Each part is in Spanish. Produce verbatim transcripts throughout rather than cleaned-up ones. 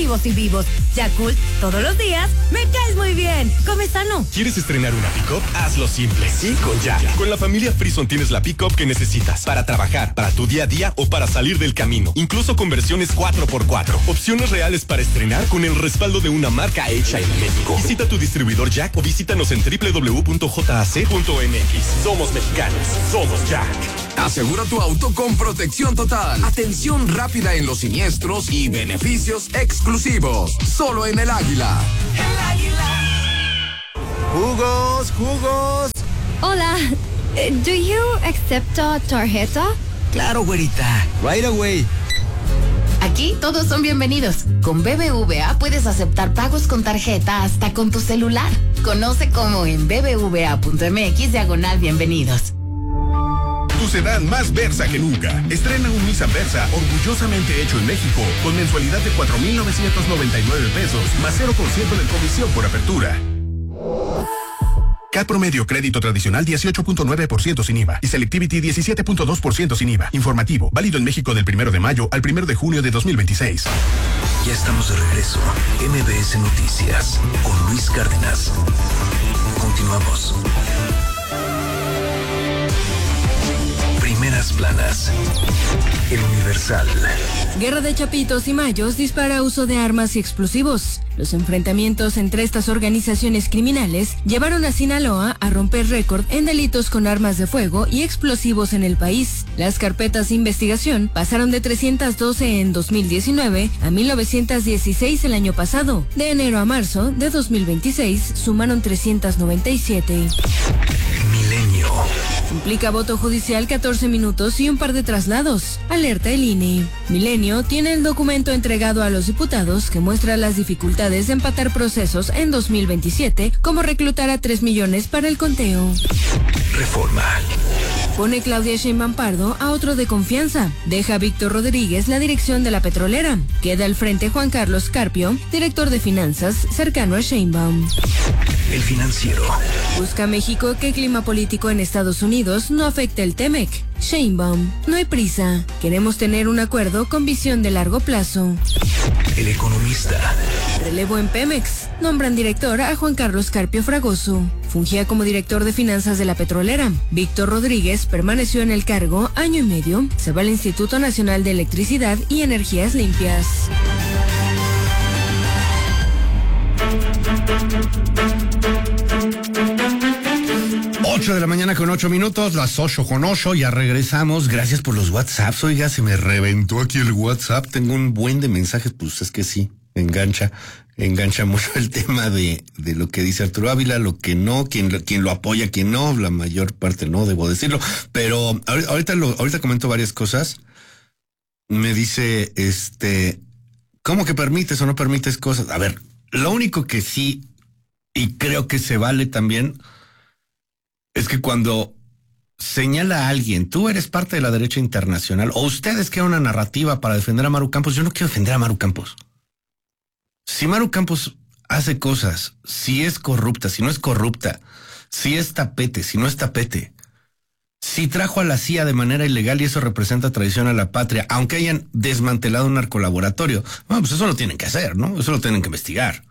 activos y vivos. Yakult, todos los días, me caes muy bien. Come sano. ¿Quieres estrenar una pick-up? Hazlo simple. Sí, con Jack. Con la familia Frison tienes la pick-up que necesitas para trabajar, para tu día a día o para salir del camino. Incluso con versiones cuatro por cuatro. Opciones reales para estrenar con el respaldo de una marca hecha en México. Visita tu distribuidor Jack o visítanos en doble u doble u doble u punto j a c punto m x. Somos mexicanos. Somos Jack. Asegura tu auto con protección total, atención rápida en los siniestros y beneficios exclusivos. Solo en El Águila. El Águila. Jugos, jugos. Hola, do you accept a tarjeta? Claro, güerita. Right away. Aquí todos son bienvenidos. Con B B V A puedes aceptar pagos con tarjeta hasta con tu celular. Conoce cómo en b b v a punto m x diagonal bienvenidos. Tu sedán más Versa que nunca. Estrena un Nissan Versa orgullosamente hecho en México con mensualidad de cuatro mil novecientos noventa y nueve pesos más cero por ciento de comisión por apertura. C A T promedio crédito tradicional dieciocho punto nueve por ciento sin I V A y Selectivity diecisiete punto dos por ciento sin I V A. Informativo, válido en México del primero de mayo al primero de junio de dos mil veintiséis. Ya estamos de regreso. M B S Noticias con Luis Cárdenas. Continuamos. Primeras planas. El Universal. Guerra de Chapitos y Mayos dispara uso de armas y explosivos. Los enfrentamientos entre estas organizaciones criminales llevaron a Sinaloa a romper récord en delitos con armas de fuego y explosivos en el país. Las carpetas de investigación pasaron de trescientas doce en dos mil diecinueve a mil novecientas dieciséis el año pasado. De enero a marzo de dos mil veintiséis sumaron trescientas noventa y siete. Milenio. Implica voto judicial catorce minutos y un par de traslados. Alerta el I N E. Milenio tiene el documento entregado a los diputados que muestra las dificultades de empatar procesos en dos mil veintisiete, como reclutar a tres millones para el conteo. Reforma. Pone Claudia Sheinbaum Pardo a otro de confianza. Deja a Víctor Rodríguez la dirección de la petrolera. Queda al frente Juan Carlos Carpio, director de finanzas, cercano a Sheinbaum. El Financiero. Busca México que el clima político en Estados Unidos no afecte el T-MEC. Sheinbaum, no hay prisa. Queremos tener un acuerdo con visión de largo plazo. El Economista. Relevo en Pemex. Nombran director a Juan Carlos Carpio Fragoso. Fungía como director de finanzas de la petrolera. Víctor Rodríguez permaneció en el cargo año y medio. Se va al Instituto Nacional de Electricidad y Energías Limpias. ocho de la mañana con ocho minutos, las ocho con ocho, ya regresamos. Gracias por los WhatsApps. Oiga, se me reventó aquí el WhatsApp. Tengo un buen de mensajes, pues es que sí, engancha, engancha mucho el tema de, de lo que dice Arturo Ávila, lo que no, quien, quien lo apoya, quien no, la mayor parte no, debo decirlo. Pero ahorita, lo, ahorita comento varias cosas. Me dice, este, ¿cómo que permites o no permites cosas? A ver, lo único que sí, y creo que se vale también, es que cuando señala a alguien, tú eres parte de la derecha internacional, o ustedes crean una narrativa para defender a Maru Campos, yo no quiero defender a Maru Campos. Si Maru Campos hace cosas, si es corrupta, si no es corrupta, si es tapete, si no es tapete, si trajo a la C I A de manera ilegal y eso representa traición a la patria, aunque hayan desmantelado un narcolaboratorio, bueno, pues eso lo tienen que hacer, ¿no? Eso lo tienen que investigar.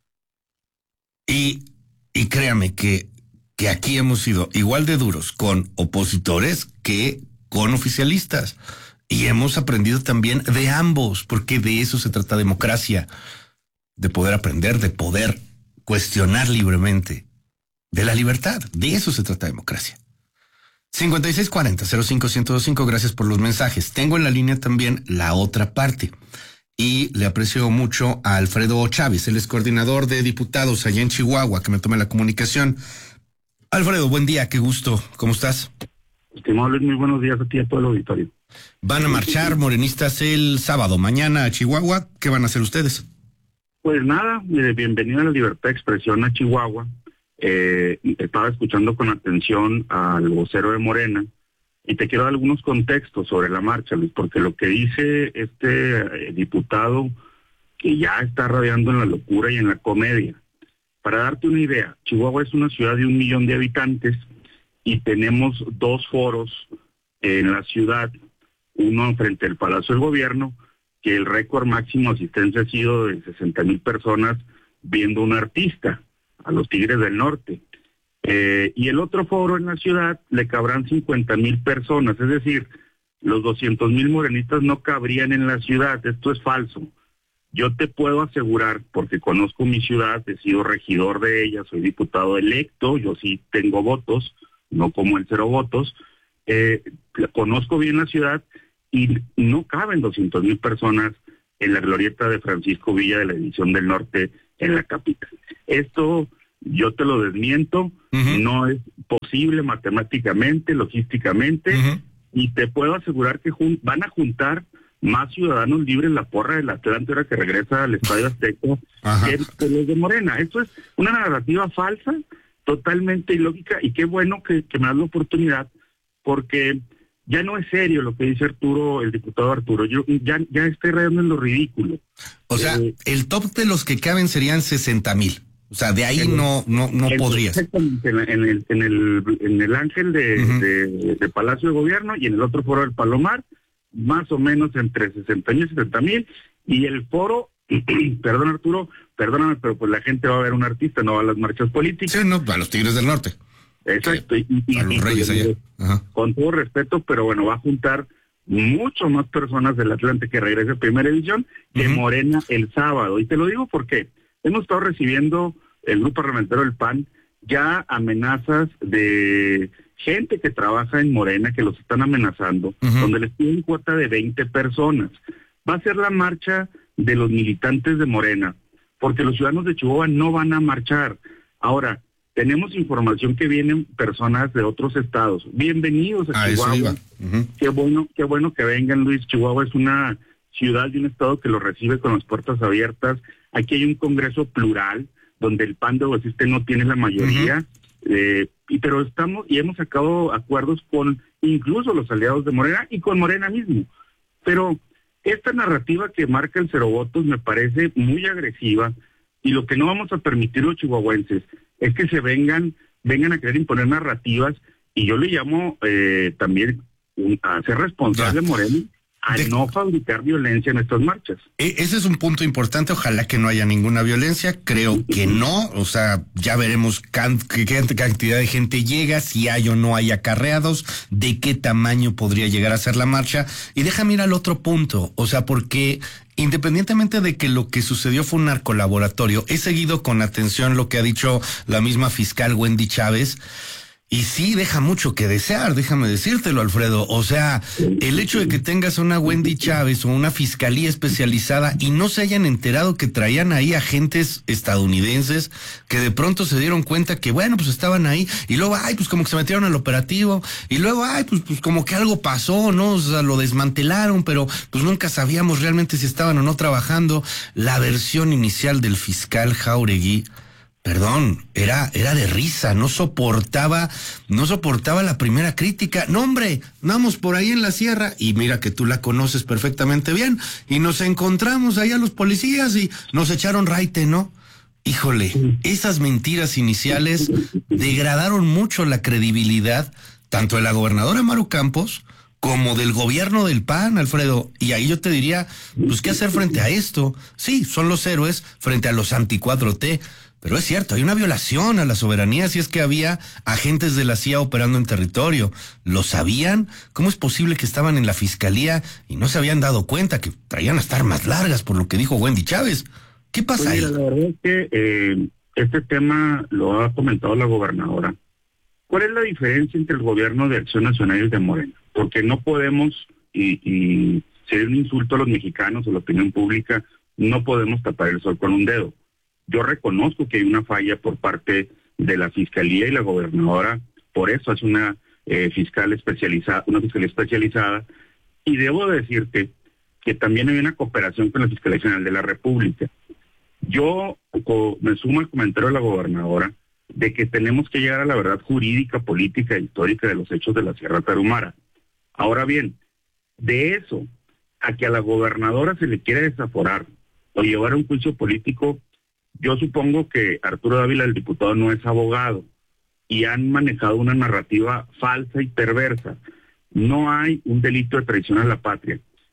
Y, y créame que que aquí hemos sido igual de duros con opositores que con oficialistas. Y hemos aprendido también de ambos, porque de eso se trata democracia, de poder aprender, de poder cuestionar libremente, de la libertad, de eso se trata democracia. cincuenta y seis cuarenta, cero cinco uno cero cinco, gracias por los mensajes. Tengo en la línea también la otra parte. Y le aprecio mucho a Alfredo Chávez, él es coordinador de diputados allá en Chihuahua, que me tome la comunicación. Alfredo, buen día, qué gusto, ¿cómo estás? Estimado Luis, muy buenos días a ti y a todo el auditorio. Van a marchar morenistas el sábado, mañana a Chihuahua, ¿qué van a hacer ustedes? Pues nada, bienvenido a la libertad de expresión a Chihuahua. Eh, estaba escuchando con atención al vocero de Morena y te quiero dar algunos contextos sobre la marcha, Luis, porque lo que dice este eh, diputado que ya está radiando en la locura y en la comedia. Para darte una idea, Chihuahua es una ciudad de un millón de habitantes y tenemos dos foros en la ciudad, uno frente al Palacio del Gobierno que el récord máximo de asistencia ha sido de sesenta mil personas viendo a un artista, a los Tigres del Norte. Eh, y el otro foro en la ciudad le cabrán cincuenta mil personas, es decir, los doscientos mil morenistas no cabrían en la ciudad. Esto es falso. Yo te puedo asegurar, porque conozco mi ciudad, he sido regidor de ella, soy diputado electo, yo sí tengo votos, no como el cero votos, eh, conozco bien la ciudad y no caben doscientos mil personas en la glorieta de Francisco Villa de la División del Norte en la capital. Esto yo te lo desmiento, uh-huh. no es posible matemáticamente, logísticamente, uh-huh. y te puedo asegurar que jun- van a juntar más ciudadanos libres la porra del Atlante ahora que regresa al Estadio Azteca que, que los de Morena. Esto es una narrativa falsa, totalmente ilógica, y qué bueno que, que me das la oportunidad, porque ya no es serio lo que dice Arturo, el diputado Arturo. Yo ya, ya estoy rayando en lo ridículo. O sea, eh, el top de los que caben serían sesenta mil. O sea, de ahí el, no no no el, podrías. Exactamente, en el, en el, en el Ángel de, uh-huh. de, de Palacio de Gobierno y en el otro foro del Palomar, más o menos entre sesenta mil y setenta mil, y el foro, perdón Arturo, perdóname, pero pues la gente va a ver un artista, no va a las marchas políticas. Sí, no, a los Tigres del Norte. Exacto. Y, y, a los y, Reyes y, allá. Ajá. Con todo respeto, pero bueno, va a juntar mucho más personas del Atlante que regrese a Primera División que uh-huh. Morena el sábado. Y te lo digo porque hemos estado recibiendo el grupo parlamentario del P A N ya amenazas de gente que trabaja en Morena, que los están amenazando, uh-huh. donde les piden cuota de veinte personas. Va a ser la marcha de los militantes de Morena, porque los ciudadanos de Chihuahua no van a marchar. Ahora, tenemos información que vienen personas de otros estados. Bienvenidos a, a Chihuahua. Uh-huh. Qué bueno, qué bueno que vengan, Luis. Chihuahua es una ciudad y un estado que los recibe con las puertas abiertas. Aquí hay un congreso plural, donde el P A N de Oaxiste no tiene la mayoría. Uh-huh. Eh, y pero estamos y hemos sacado acuerdos con incluso los aliados de Morena y con Morena mismo. Pero esta narrativa que marca el cero votos me parece muy agresiva, y lo que no vamos a permitir los chihuahuenses es que se vengan vengan a querer imponer narrativas, y yo le llamo eh, también un, a ser responsable ya. Morena a de... no fabricar violencia en estas marchas. E- ese es un punto importante. Ojalá que no haya ninguna violencia. Creo que no. O sea, ya veremos can- qué cantidad de gente llega, si hay o no hay acarreados, de qué tamaño podría llegar a ser la marcha. Y déjame ir al otro punto. O sea, porque independientemente de que lo que sucedió fue un narcolaboratorio, he seguido con atención lo que ha dicho la misma fiscal Wendy Chávez. Y sí, deja mucho que desear, déjame decírtelo, Alfredo. O sea, el hecho de que tengas una Wendy Chávez o una fiscalía especializada y no se hayan enterado que traían ahí agentes estadounidenses que de pronto se dieron cuenta que, bueno, pues estaban ahí, y luego, ay, pues como que se metieron al operativo, y luego, ay, pues, pues como que algo pasó, ¿no? O sea, lo desmantelaron, pero pues nunca sabíamos realmente si estaban o no trabajando. La versión inicial del fiscal Jauregui, perdón, era, era de risa, no soportaba, no soportaba la primera crítica. No, hombre, vamos por ahí en la sierra, y mira que tú la conoces perfectamente bien, y nos encontramos ahí a los policías y nos echaron raite, ¿no? Híjole, esas mentiras iniciales degradaron mucho la credibilidad, tanto de la gobernadora Maru Campos, como del gobierno del P A N, Alfredo. Y ahí yo te diría, pues, ¿qué hacer frente a esto? Sí, son los héroes frente a los anti cuatro T, pero es cierto, hay una violación a la soberanía si es que había agentes de la C I A operando en territorio. ¿Lo sabían? ¿Cómo es posible que estaban en la fiscalía y no se habían dado cuenta que traían hasta armas largas, por lo que dijo Wendy Chávez? ¿Qué pasa pues ahí? Mira, la verdad es que eh, este tema lo ha comentado la gobernadora. ¿Cuál es la diferencia entre el gobierno de Acción Nacional y el de Morena? Porque no podemos, y, y sería un insulto a los mexicanos o a la opinión pública, no podemos tapar el sol con un dedo. Yo reconozco que hay una falla por parte de la Fiscalía, y la gobernadora por eso hace una eh, fiscal especializada, una fiscalía especializada, y debo decirte que también hay una cooperación con la Fiscalía General de la República. Yo co- me sumo al comentario de la gobernadora de que tenemos que llegar a la verdad jurídica, política e histórica de los hechos de la Sierra Tarahumara. Ahora bien, de eso a que a la gobernadora se le quiere desaforar o llevar a un juicio político, yo supongo que Arturo Dávila, el diputado, no es abogado, y han manejado una narrativa falsa y perversa. No hay un delito de traición a la patria.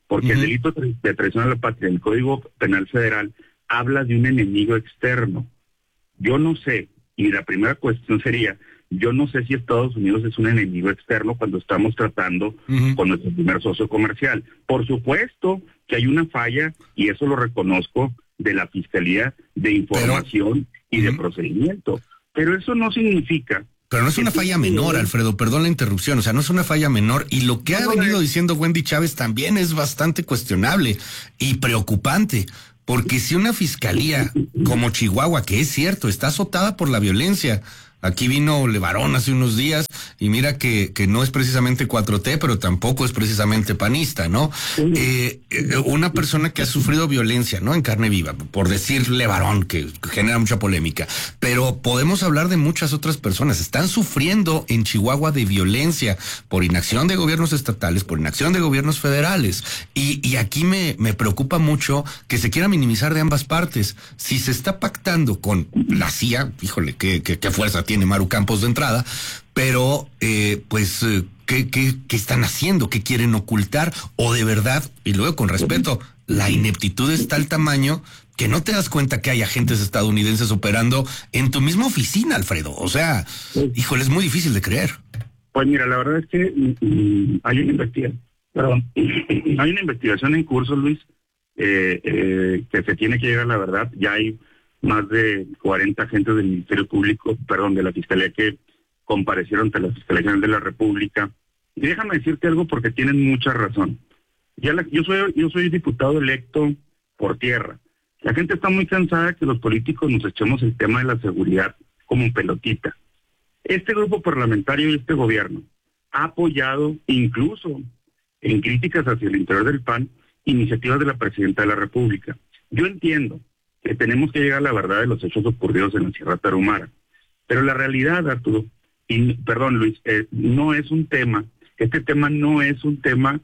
porque uh-huh. el delito de traición a la patria, el Código Penal Federal, habla de un enemigo externo. Yo no sé, y la primera cuestión sería, yo no sé si Estados Unidos es un enemigo externo cuando estamos tratando uh-huh. con nuestro primer socio comercial. Por supuesto que hay una falla, y eso lo reconozco, de la Fiscalía de Información pero, y de uh-huh. Procedimiento. Pero eso no significa... Pero no es una falla menor, Alfredo, perdón la interrupción, o sea, no es una falla menor, y lo que ha venido diciendo Wendy Chávez también es bastante cuestionable y preocupante, porque si una fiscalía como Chihuahua, que es cierto, está azotada por la violencia, aquí vino Levarón hace unos días, y mira que, que no es precisamente cuatro T, pero tampoco es precisamente panista, ¿no? Eh, una persona que ha sufrido violencia, ¿no? En carne viva, por decir Levarón, que genera mucha polémica, pero podemos hablar de muchas otras personas. Están sufriendo en Chihuahua de violencia por inacción de gobiernos estatales, por inacción de gobiernos federales, y, y aquí me, me preocupa mucho que se quiera minimizar de ambas partes. Si se está pactando con la C I A, híjole, qué, qué, qué fuerza tiene Maru Campos de entrada, pero eh, pues eh, ¿qué, qué, ¿qué están haciendo? ¿Qué quieren ocultar? O de verdad, y luego con respeto, la ineptitud está al tamaño que no te das cuenta que hay agentes estadounidenses operando en tu misma oficina, Alfredo. O sea, híjole, es muy difícil de creer. Pues mira, la verdad es que mm, hay una investigación, perdón, hay una investigación en curso, Luis, eh, eh, que se tiene que llegar a la verdad. Ya hay más de cuarenta agentes del Ministerio Público, perdón, de la Fiscalía que comparecieron ante la Fiscalía General de la República. Y déjame decirte algo porque tienen mucha razón. Ya la, yo soy yo soy diputado electo por tierra. La gente está muy cansada que los políticos nos echemos el tema de la seguridad como un pelotita. Este grupo parlamentario y este gobierno ha apoyado, incluso en críticas hacia el interior del P A N, iniciativas de la Presidenta de la República. Yo entiendo que tenemos que llegar a la verdad de los hechos ocurridos en la Sierra Tarahumara. Pero la realidad, Arturo, y perdón Luis, eh, no es un tema, este tema no es un tema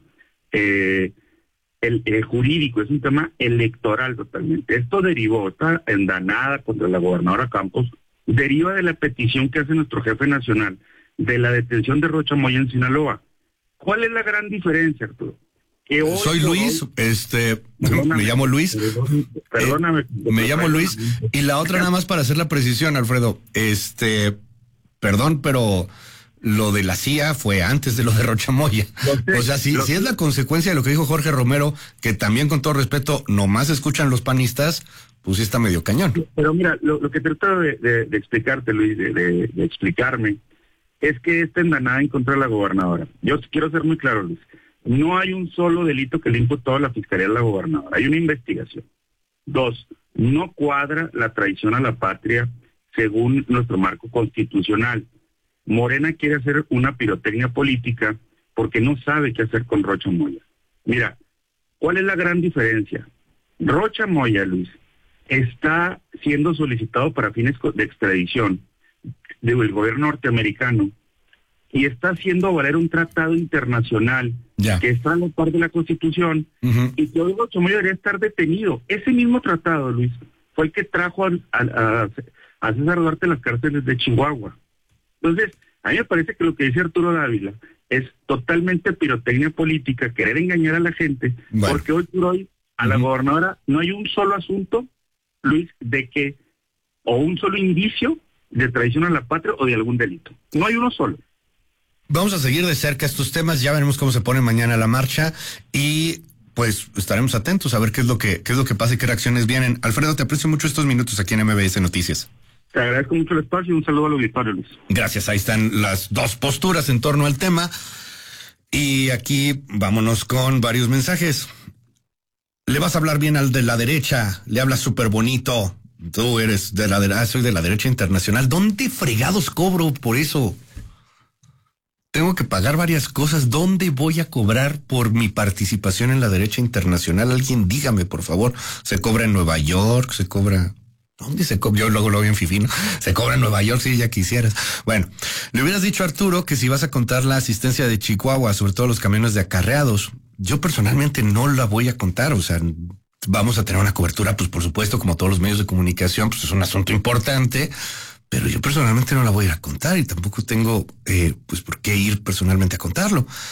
eh, el, el jurídico, es un tema electoral totalmente. Esto derivó, esta endanada contra la gobernadora Campos, deriva de la petición que hace nuestro jefe nacional de la detención de Rocha Moya en Sinaloa. ¿Cuál es la gran diferencia, Arturo? Que hoy, Soy Luis, hoy, este, me llamo Luis, perdóname, eh, me llamo Luis, y la otra nada más para hacer la precisión, Alfredo, este, perdón, pero lo de la C I A fue antes de lo de Rocha Moya. O sea, si, si es la consecuencia de lo que dijo Jorge Romero, que también con todo respeto nomás escuchan los panistas, pues sí está medio cañón. Pero mira, lo, lo que trato de, de, de explicarte, Luis, de, de, de explicarme, es que esta endanada en contra de la gobernadora, yo quiero ser muy claro, Luis, no hay un solo delito que le imputó a la Fiscalía de la gobernadora, hay una investigación. Dos, no cuadra la traición a la patria según nuestro marco constitucional. Morena quiere hacer una pirotecnia política porque no sabe qué hacer con Rocha Moya. Mira, ¿cuál es la gran diferencia? Rocha Moya, Luis, está siendo solicitado para fines de extradición del gobierno norteamericano y está haciendo valer un tratado internacional ya. que está a la par de la Constitución uh-huh. y que hoy Rocha Moya debería estar detenido. Ese mismo tratado, Luis, fue el que trajo a, a, a César Duarte a las cárceles de Chihuahua. Entonces, a mí me parece que lo que dice Arturo Dávila es totalmente pirotecnia política, querer engañar a la gente, bueno. porque hoy por hoy a uh-huh. la gobernadora no hay un solo asunto, Luis, de que, o un solo indicio de traición a la patria o de algún delito. No hay uno solo. Vamos a seguir de cerca estos temas, ya veremos cómo se pone mañana la marcha y pues estaremos atentos a ver qué es lo que qué es lo que pasa y qué reacciones vienen. Alfredo, te aprecio mucho estos minutos aquí en M B S Noticias. Te agradezco mucho el espacio y un saludo al auditorio, Luis. Gracias, ahí están las dos posturas en torno al tema y aquí vámonos con varios mensajes. Le vas a hablar bien al de la derecha, le hablas súper bonito. Tú eres de la derecha, soy de la derecha internacional. ¿Dónde fregados cobro por eso? Tengo que pagar varias cosas. ¿Dónde voy a cobrar por mi participación en la derecha internacional? Alguien dígame, por favor. ¿Se cobra en Nueva York? ¿Se cobra...? ¿Dónde se cobra? Yo luego lo veo en Fifino. Se cobra en Nueva York si ya quisieras. Bueno, le hubieras dicho a Arturo que si vas a contar la asistencia de Chihuahua, sobre todo los camiones de acarreados. Yo personalmente no la voy a contar, o sea... Vamos a tener una cobertura, pues por supuesto, como todos los medios de comunicación, pues es un asunto importante, pero yo personalmente no la voy a ir a contar y tampoco tengo, eh, pues por qué ir personalmente a contarlo.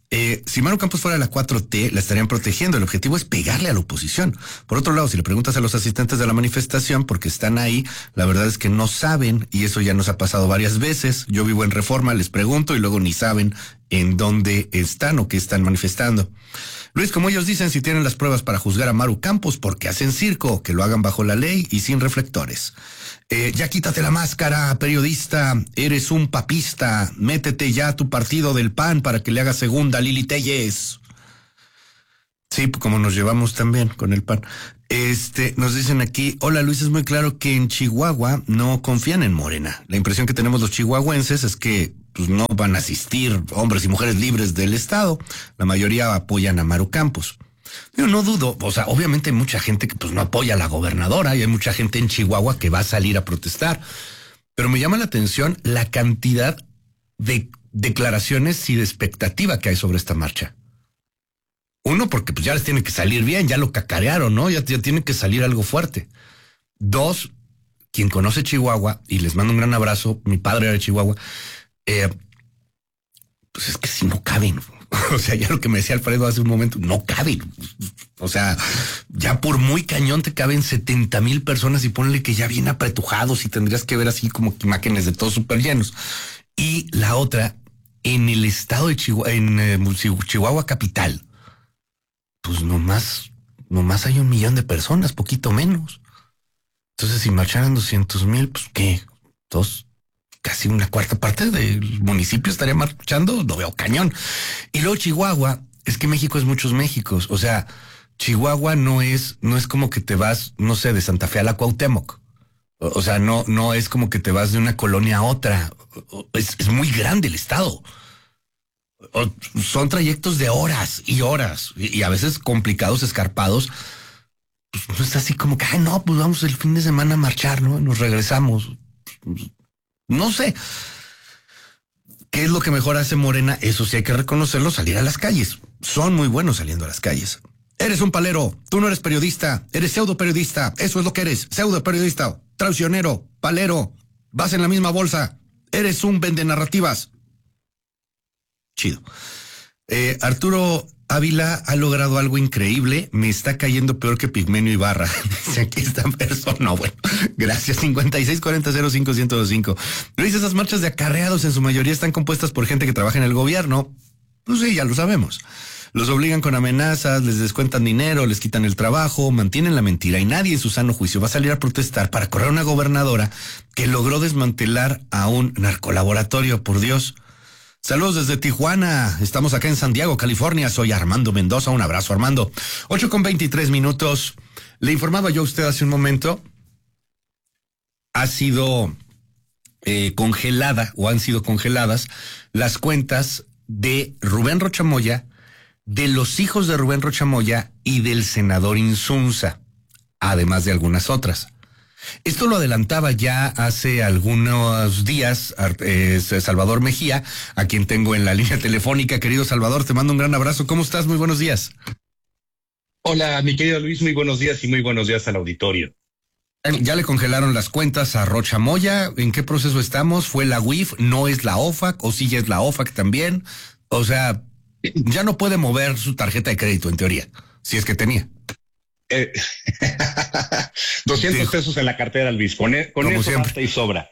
Eh, si Maru Campos fuera la cuatro T, la estarían protegiendo. El objetivo es pegarle a la oposición. Por otro lado, si le preguntas a los asistentes de la manifestación, porque están ahí, la verdad es que no saben, y eso ya nos ha pasado varias veces. Yo vivo en Reforma, les pregunto y luego ni saben en dónde están o qué están manifestando. Luis, como ellos dicen, si tienen las pruebas para juzgar a Maru Campos, porque hacen circo, que lo hagan bajo la ley y sin reflectores. Eh, ya quítate la máscara, periodista, eres un papista, métete ya a tu partido del P A N para que le haga segunda a Lili Téllez. Sí, como nos llevamos también con el P A N. Este, nos dicen aquí, hola Luis, es muy claro que en Chihuahua no confían en Morena. La impresión que tenemos los chihuahuenses es que pues, no van a asistir hombres y mujeres libres del estado. La mayoría apoyan a Maru Campos. Yo no dudo, o sea, obviamente hay mucha gente que pues no apoya a la gobernadora y hay mucha gente en Chihuahua que va a salir a protestar. Pero me llama la atención la cantidad de declaraciones y de expectativa que hay sobre esta marcha. Uno, porque pues ya les tiene que salir bien, ya lo cacarearon, ¿no? Ya, ya tiene que salir algo fuerte. Dos, quien conoce Chihuahua, y les mando un gran abrazo, mi padre era de Chihuahua, eh, pues es que si no caben, o sea, ya lo que me decía Alfredo hace un momento, no caben. O sea, ya por muy cañón te caben setenta mil personas y ponle que ya bien apretujados y tendrías que ver así como que imágenes de todos súper llenos. Y la otra, en el estado de Chihuahua, en eh, Chihuahua capital, pues nomás, nomás hay un millón de personas, poquito menos. Entonces, si marcharan doscientos mil, pues ¿qué? Dos, casi una cuarta parte del municipio estaría marchando, lo veo cañón. Y luego Chihuahua, es que México es muchos Méxicos. O sea, Chihuahua no es, no es como que te vas, no sé, de Santa Fe a la Cuauhtémoc. O, o sea, no, no es como que te vas de una colonia a otra. Es, es muy grande el estado. Son trayectos de horas y horas y, y a veces complicados, escarpados. Pues no es así como que, ay, no, pues vamos el fin de semana a marchar, ¿no? Nos regresamos. No sé. ¿Qué es lo que mejor hace Morena? Eso sí hay que reconocerlo, salir a las calles. Son muy buenos saliendo a las calles. Eres un palero, tú no eres periodista, eres pseudo periodista, eso es lo que eres, pseudo periodista, traicionero, palero, vas en la misma bolsa, eres un vende narrativas. Chido. Eh, Arturo Ávila ha logrado algo increíble. Me está cayendo peor que Pigmenio Ibarra. Dice aquí esta persona. Bueno, gracias. cincuenta y seis cuarenta cero cinco uno cero cinco. Luis, esas marchas de acarreados en su mayoría están compuestas por gente que trabaja en el gobierno. Pues sí, ya lo sabemos. Los obligan con amenazas, les descuentan dinero, les quitan el trabajo, mantienen la mentira y nadie en su sano juicio va a salir a protestar para correr a una gobernadora que logró desmantelar a un narcolaboratorio, por Dios. Saludos desde Tijuana, estamos acá en San Diego, California, soy Armando Mendoza, un abrazo Armando. ocho con veintitrés minutos, le informaba yo a usted hace un momento, ha sido eh, congelada o han sido congeladas las cuentas de Rubén Rocha Moya, de los hijos de Rubén Rocha Moya y del senador Insunza, además de algunas otras. Esto lo adelantaba ya hace algunos días eh, Salvador Mejía, a quien tengo en la línea telefónica. Querido Salvador, te mando un gran abrazo. ¿Cómo estás? Muy buenos días. Hola, mi querido Luis, muy buenos días y muy buenos días al auditorio. Ya le congelaron las cuentas a Rocha Moya. ¿En qué proceso estamos? ¿Fue la U I F? ¿No es la O F A C? ¿O sí ya es la O F A C también? O sea, ya no puede mover su tarjeta de crédito, en teoría, si es que tenía. Eh, doscientos pesos en la cartera, Luis, con, e, con eso siempre. Basta y sobra.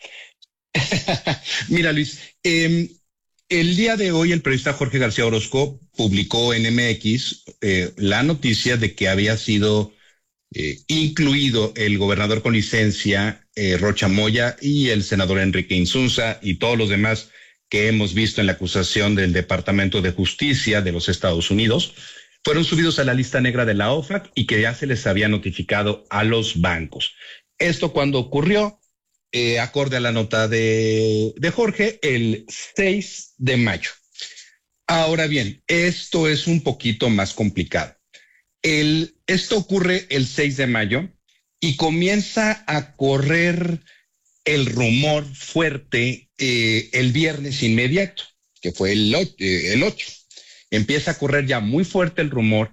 Mira, Luis, eh, el día de hoy el periodista Jorge García Orozco publicó en M X eh, la noticia de que había sido eh, incluido el gobernador con licencia eh, Rocha Moya y el senador Enrique Insunza y todos los demás que hemos visto en la acusación del Departamento de Justicia de los Estados Unidos. Fueron subidos a la lista negra de la O F A C y que ya se les había notificado a los bancos. Esto cuando ocurrió, eh, acorde a la nota de, de Jorge, el seis de mayo. Ahora bien, esto es un poquito más complicado. El, esto ocurre el seis de mayo y comienza a correr el rumor fuerte eh, el viernes inmediato, que fue el, eh, el ocho. Empieza a correr ya muy fuerte el rumor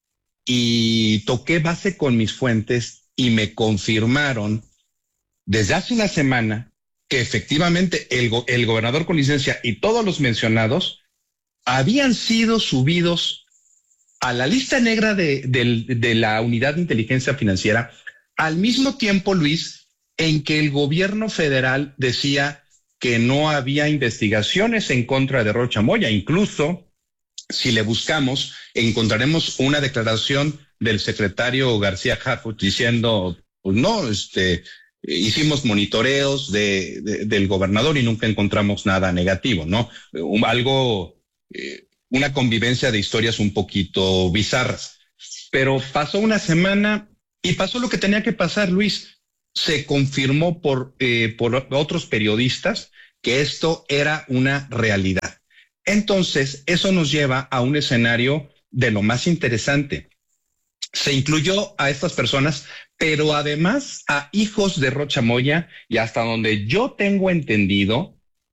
y toqué base con mis fuentes y me confirmaron desde hace una semana que efectivamente el, go- el gobernador con licencia y todos los mencionados habían sido subidos a la lista negra de, de, de la Unidad de Inteligencia Financiera, al mismo tiempo, Luis, en que el gobierno federal decía que no había investigaciones en contra de Rocha Moya. Incluso, si le buscamos, encontraremos una declaración del secretario García Harfuch diciendo, pues no, este, hicimos monitoreos de, de, del gobernador y nunca encontramos nada negativo, ¿no? Um, algo, eh, una convivencia de historias un poquito bizarras. Pero pasó una semana y pasó lo que tenía que pasar, Luis. Se confirmó por, eh, por otros periodistas que esto era una realidad. Entonces, eso nos lleva a un escenario de lo más interesante. Se incluyó a estas personas, pero además a hijos de Rocha Moya y, hasta donde yo tengo entendido,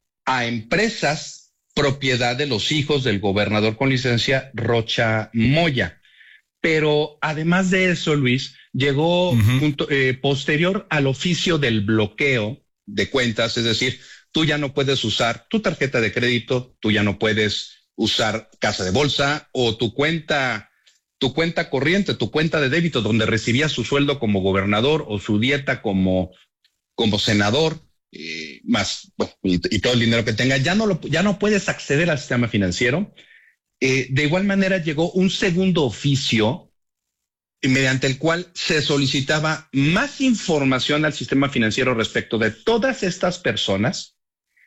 a empresas propiedad de los hijos del gobernador con licencia Rocha Moya. Pero además de eso, Luis, llegó uh-huh. junto, eh, posterior al oficio del bloqueo de cuentas, es decir, tú ya no puedes usar tu tarjeta de crédito, tú ya no puedes usar casa de bolsa o tu cuenta, tu cuenta corriente, tu cuenta de débito donde recibías su sueldo como gobernador o su dieta como, como senador, eh, más bueno, y, y todo el dinero que tenga, ya no lo, ya no puedes acceder al sistema financiero. Eh, de igual manera llegó un segundo oficio mediante el cual se solicitaba más información al sistema financiero respecto de todas estas personas,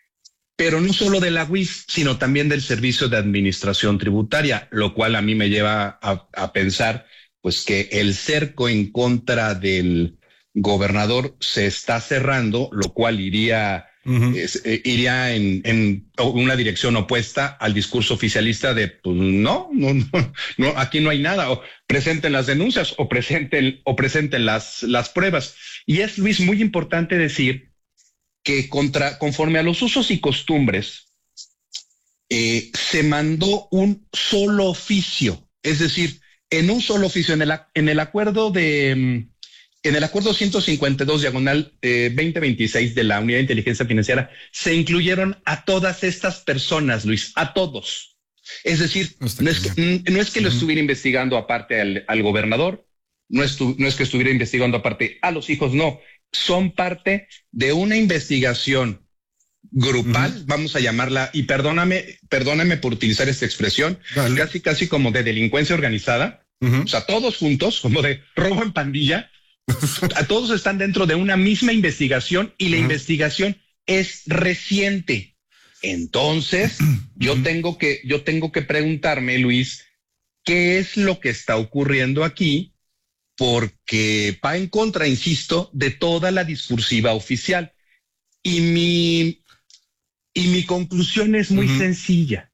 pero no solo de la U I F, sino también del Servicio de Administración Tributaria, lo cual a mí me lleva a, a pensar pues que el cerco en contra del gobernador se está cerrando, lo cual iría Uh-huh. Es, eh, iría en, en una dirección opuesta al discurso oficialista de pues no, no, no, no, aquí no hay nada, o presenten las denuncias o presenten, o presenten las, las pruebas. Y es, Luis, muy importante decir que contra, conforme a los usos y costumbres, eh, se mandó un solo oficio, es decir, en un solo oficio, en el, en el acuerdo de... En el acuerdo ciento cincuenta y dos, diagonal eh, veinte veintiséis de la Unidad de Inteligencia Financiera, se incluyeron a todas estas personas, Luis, a todos. Es decir, no es, que, no es que lo estuviera investigando aparte al, al gobernador, no es, tu, no es que estuviera investigando aparte a los hijos, no. Son parte de una investigación grupal, uh-huh. vamos a llamarla, y perdóname, perdóname por utilizar esta expresión, Dale. casi, casi como de delincuencia organizada, uh-huh. o sea, todos juntos, como de robo en pandilla. A todos están dentro de una misma investigación y la uh-huh. investigación es reciente. Entonces, yo tengo que, yo tengo que preguntarme, Luis, ¿qué es lo que está ocurriendo aquí? Porque va en contra, insisto, de toda la discursiva oficial. Y mi, y mi conclusión es muy uh-huh. sencilla.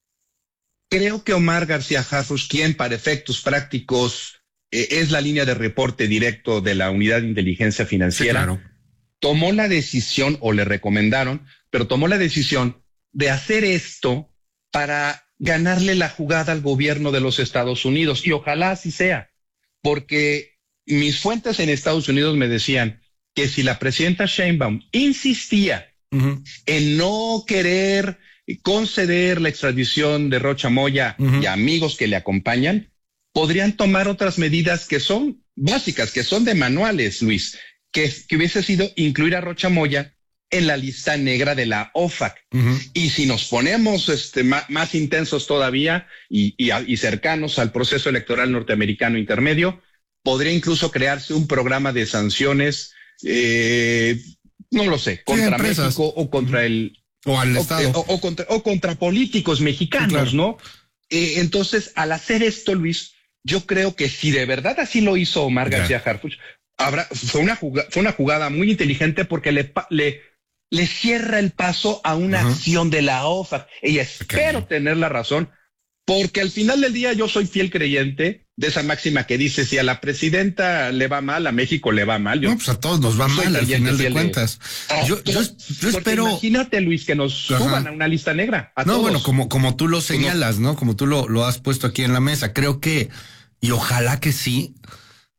Creo que Omar García Harfuch, quien para efectos prácticos es la línea de reporte directo de la Unidad de Inteligencia Financiera, sí, claro. tomó la decisión, o le recomendaron, pero tomó la decisión de hacer esto para ganarle la jugada al gobierno de los Estados Unidos. Y ojalá así sea, porque mis fuentes en Estados Unidos me decían que si la presidenta Sheinbaum insistía uh-huh. en no querer conceder la extradición de Rocha Moya uh-huh. y amigos que le acompañan, podrían tomar otras medidas que son básicas, que son de manuales, Luis, que, que hubiese sido incluir a Rocha Moya en la lista negra de la O F A C. Uh-huh. Y si nos ponemos este, más, más intensos todavía y, y, y cercanos al proceso electoral norteamericano intermedio, podría incluso crearse un programa de sanciones, eh, no lo sé, contra sí, México o contra el... O al o, Estado. O, o, contra, o contra políticos mexicanos, sí, claro. ¿no? Eh, entonces, al hacer esto, Luis, yo creo que si de verdad así lo hizo Omar yeah. García Harfuch, habrá, fue, una jugada, fue una jugada muy inteligente porque le, le, le cierra el paso a una uh-huh. acción de la O F A C. Y espero okay. tener la razón, porque al final del día yo soy fiel creyente de esa máxima que dice, si a la presidenta le va mal, a México le va mal. Yo no, pues a todos nos va mal al final de cuentas. De... Yo, yo, yo espero... Imagínate, Luis, que nos Ajá. suban a una lista negra. A no, todos. bueno, como, como tú lo señalas, ¿no? Como tú lo, lo has puesto aquí en la mesa. Creo que, y ojalá que sí,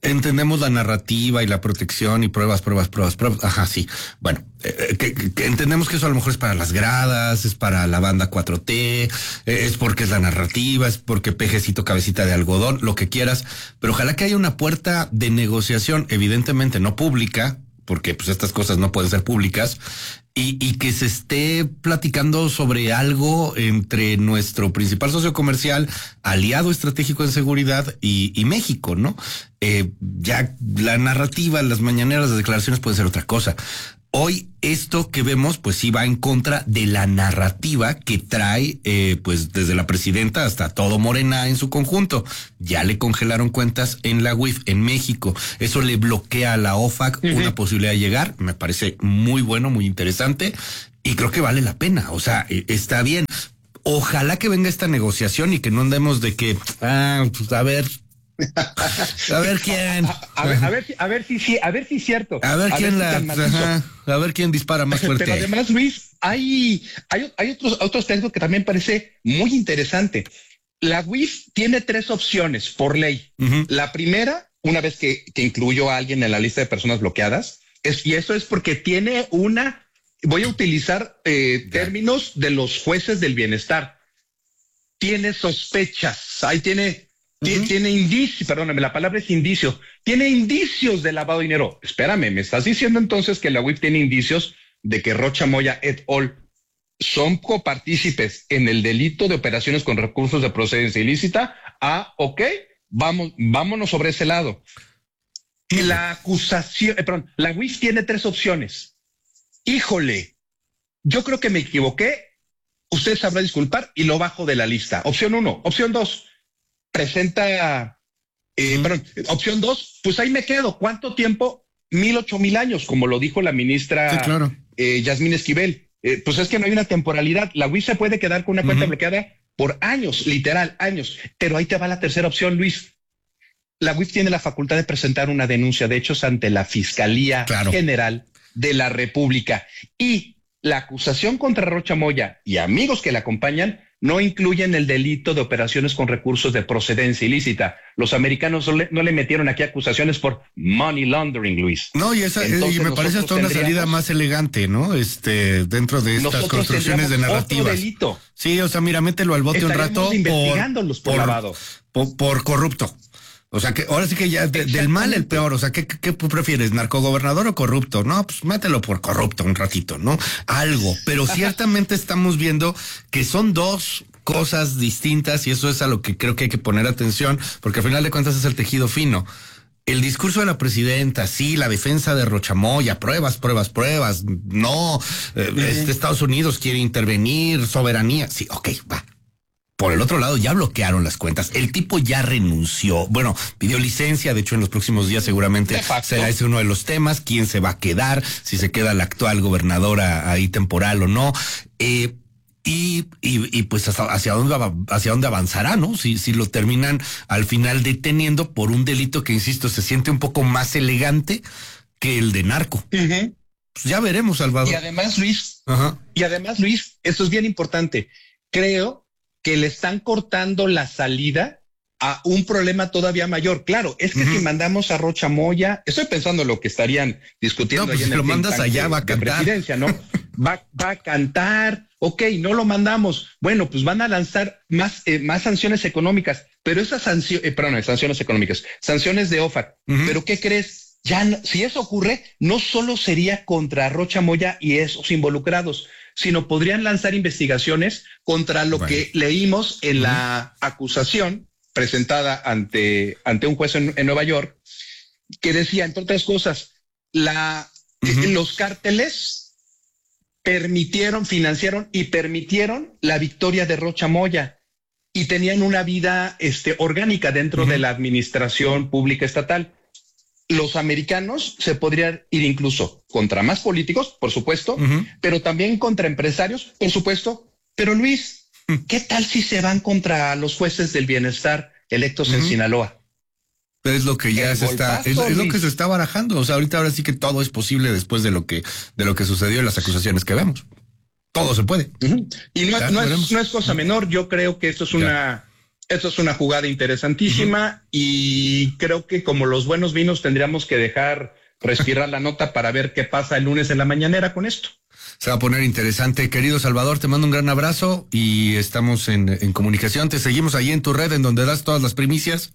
entendemos la narrativa y la protección y pruebas, pruebas, pruebas, pruebas. Ajá, sí. Bueno, eh, que, que entendemos que eso a lo mejor es para las gradas, es para la banda cuatro T, eh, es porque es la narrativa, es porque pejecito, cabecita de algodón, lo que quieras. Pero ojalá que haya una puerta de negociación, evidentemente no pública, porque pues estas cosas no pueden ser públicas, y, y que se esté platicando sobre algo entre nuestro principal socio comercial, aliado estratégico en seguridad y, y México, ¿no? Eh, ya la narrativa, las mañaneras, las declaraciones pueden ser otra cosa. Hoy esto que vemos pues sí va en contra de la narrativa que trae eh, pues desde la presidenta hasta todo Morena en su conjunto. Ya le congelaron cuentas en la U I F en México. Eso le bloquea a la O F A C uh-huh. una posibilidad de llegar. Me parece muy bueno, muy interesante y creo que vale la pena. O sea, está bien. Ojalá que venga esta negociación y que no andemos de que, ah, pues a ver... A ver quién. A, a, ver, a ver, a ver si sí, a ver si es cierto. A ver a quién ver la, si ajá, a ver quién dispara más fuerte. Pero además, Luis, hay, hay, hay otros, otros textos que también parece muy interesante. La U I F tiene tres opciones por ley. Uh-huh. La primera, una vez que, que incluyó a alguien en la lista de personas bloqueadas, es, y eso es porque tiene una, voy a utilizar eh, términos de los jueces del bienestar. Tiene sospechas, ahí tiene. Uh-huh. Tiene indicios, perdóname, la palabra es indicio. Tiene indicios de lavado de dinero. Espérame, ¿me estás diciendo entonces que la U I F tiene indicios de que Rocha Moya et al. son copartícipes en el delito de operaciones con recursos de procedencia ilícita? Ah, ok, vamos, vámonos sobre ese lado. La acusación, eh, perdón, la U I F tiene tres opciones. Híjole, yo creo que me equivoqué. Usted sabrá disculpar y lo bajo de la lista. Opción uno. Opción dos. Presenta, eh, perdón, opción dos, pues ahí me quedo. ¿Cuánto tiempo? Mil, ocho mil años, como lo dijo la ministra sí, claro. eh, Yasmín Esquivel. Eh, pues es que no hay una temporalidad. La U I F se puede quedar con una cuenta uh-huh. bloqueada por años, literal, años. Pero ahí te va la tercera opción, Luis. La U I F tiene la facultad de presentar una denuncia de hechos ante la Fiscalía claro. General de la República. Y la acusación contra Rocha Moya y amigos que la acompañan no incluyen el delito de operaciones con recursos de procedencia ilícita. Los americanos no le, no le metieron aquí acusaciones por money laundering, Luis. No, y esa Entonces, y me parece hasta una salida más elegante, ¿no? Este, dentro de estas construcciones de narrativas. Otro delito. Sí, o sea, mira, mételo al bote Estaremos un rato investigándolos por, por lavado. Por, por corrupto. O sea, que ahora sí que ya de, del mal el peor. O sea, ¿qué, qué prefieres, narcogobernador o corrupto? No, pues mételo por corrupto un ratito, ¿no? Algo. Pero ciertamente estamos viendo que son dos cosas distintas y eso es a lo que creo que hay que poner atención, porque al final de cuentas es el tejido fino. El discurso de la presidenta, sí, la defensa de Rocha Moya, pruebas, pruebas, pruebas. No, eh, uh-huh. este Estados Unidos quiere intervenir, soberanía. Sí, ok, va. Por el otro lado, ya bloquearon las cuentas. El tipo ya renunció. Bueno, pidió licencia. De hecho, en los próximos días seguramente será ese uno de los temas. ¿Quién se va a quedar? Si se queda la actual gobernadora ahí temporal o no. Eh, y, y, y pues hasta, hacia dónde hacia dónde avanzará, ¿no? Si, si lo terminan al final deteniendo por un delito que, insisto, se siente un poco más elegante que el de narco. Uh-huh. Pues ya veremos, Salvador. Y además, Luis, Ajá. y además, Luis, esto es bien importante. Creo que le están cortando la salida a un problema todavía mayor. Claro, es que uh-huh. si mandamos a Rocha Moya, estoy pensando en lo que estarían discutiendo. No, pues ahí en si el lo mandas allá, de, va a cantar. Presidencia, ¿no? va, va a cantar. Ok, no lo mandamos. Bueno, pues van a lanzar más, eh, más sanciones económicas, pero esas sanciones, eh, perdón, sanciones económicas, sanciones de O F A C. Uh-huh. Pero ¿qué crees? Ya, no, si eso ocurre, no solo sería contra Rocha Moya y esos involucrados, sino podrían lanzar investigaciones contra lo bueno. que leímos en uh-huh. la acusación presentada ante, ante un juez en, en Nueva York, que decía, entre otras cosas, la, uh-huh. eh, los cárteles permitieron, financiaron y permitieron la victoria de Rocha Moya y tenían una vida este, orgánica dentro uh-huh. de la administración pública estatal. Los americanos se podrían ir incluso contra más políticos, por supuesto, uh-huh. pero también contra empresarios, por supuesto. Pero Luis, ¿qué tal si se van contra los jueces del bienestar electos uh-huh. en Sinaloa? Es lo que ya El se golpazo, está, es, es lo que se está barajando. O sea, ahorita ahora sí que todo es posible después de lo que, de lo que sucedió en las acusaciones que vemos. Todo se puede. Uh-huh. Y no, no, es, no es cosa menor. Yo creo que esto es una, Eso es una jugada interesantísima uh-huh. y creo que como los buenos vinos tendríamos que dejar respirar la nota para ver qué pasa el lunes en la mañanera con esto. Se va a poner interesante. Querido Salvador, te mando un gran abrazo y estamos en, en comunicación. Te seguimos ahí en tu red en donde das todas las primicias.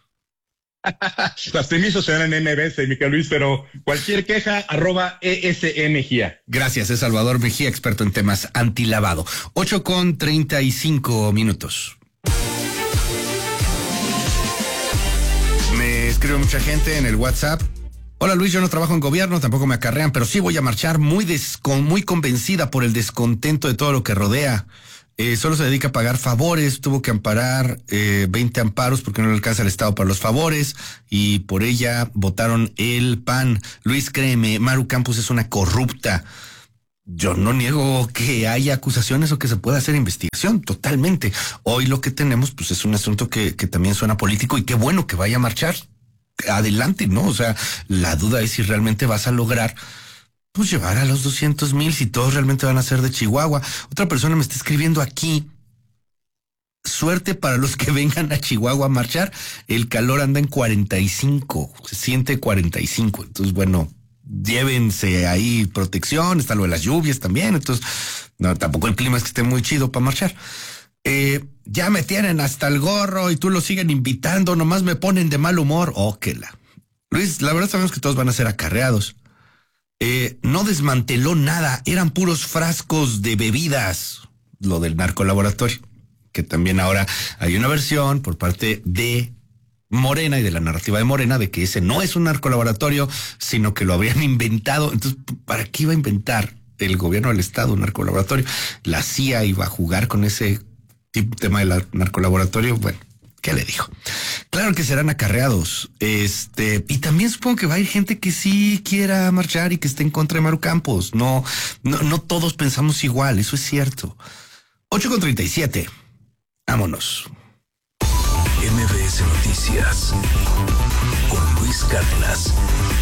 Las primicias se dan en M B S, Miquel Luis, pero cualquier queja, arroba E S E Mejía. Gracias, es Salvador Mejía, experto en temas antilavado. ocho con treinta y cinco minutos. Me escribe mucha gente en el WhatsApp. Hola Luis, yo no trabajo en gobierno, tampoco me acarrean, pero sí voy a marchar muy, descon, muy convencida por el descontento de todo lo que rodea. Eh, solo se dedica a pagar favores, tuvo que amparar eh, veinte amparos porque no le alcanza el Estado para los favores y por ella votaron el P A N. Luis, créeme, Maru Campos es una corrupta. Yo no niego que haya acusaciones o que se pueda hacer investigación, totalmente. Hoy lo que tenemos pues es un asunto que, que también suena político y qué bueno que vaya a marchar. Adelante, ¿no? O sea, la duda es si realmente vas a lograr pues llevar a los doscientos mil, si todos realmente van a ser de Chihuahua. Otra persona me está escribiendo aquí, suerte para los que vengan a Chihuahua a marchar, el calor anda en cuarenta y cinco, se siente cuarenta y cinco, entonces bueno, llévense ahí protección, está lo de las lluvias también, entonces no, tampoco el clima es que esté muy chido para marchar. Eh, ya me tienen hasta el gorro y tú lo siguen invitando, nomás me ponen de mal humor. Oh, que la. Luis, la verdad sabemos que todos van a ser acarreados. Eh, no desmanteló nada, eran puros frascos de bebidas, lo del narcolaboratorio, que también ahora hay una versión por parte de Morena y de la narrativa de Morena de que ese no es un narcolaboratorio, sino que lo habrían inventado. Entonces, ¿para qué iba a inventar el gobierno del Estado un narcolaboratorio? La C I A iba a jugar con ese tema del narcolaboratorio. Bueno, ¿qué le dijo? Claro que serán acarreados. Este, y también supongo que va a ir gente que sí quiera marchar y que esté en contra de Maru Campos. No, no, no todos pensamos igual, eso es cierto. ocho con treinta y siete. Vámonos. M B S Noticias con Luis Cárdenas.